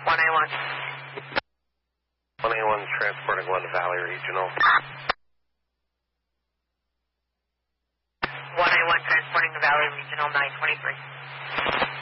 1A1 transporting 1 to Valley Regional. 1A1 transporting to Valley Regional 923.